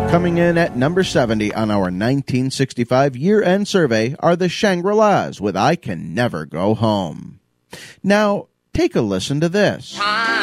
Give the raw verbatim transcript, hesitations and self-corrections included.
Coming in at number seventy on our nineteen sixty-five year-end survey are the Shangri-Las with I Can Never Go Home. Now, take a listen to this. Time